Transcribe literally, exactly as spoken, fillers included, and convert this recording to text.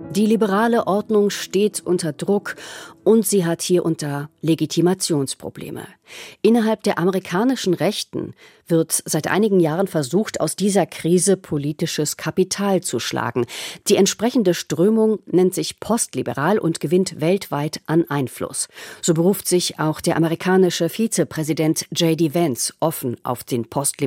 Die liberale Ordnung steht unter Druck und sie hat hier unter Legitimationsprobleme. Innerhalb der amerikanischen Rechten wird seit einigen Jahren versucht, aus dieser Krise politisches Kapital zu schlagen. Die entsprechende Strömung nennt sich postliberal und gewinnt weltweit an Einfluss. So beruft sich auch der amerikanische Vizepräsident J D Vance offen auf den postliberalen